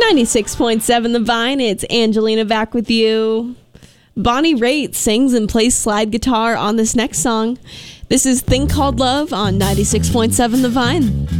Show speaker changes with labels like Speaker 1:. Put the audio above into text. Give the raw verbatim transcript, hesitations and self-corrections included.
Speaker 1: ninety-six point seven The Vine, it's Angelina back with you. Bonnie Raitt sings and plays slide guitar on this next song. This is Thing Called Love on ninety-six point seven The Vine.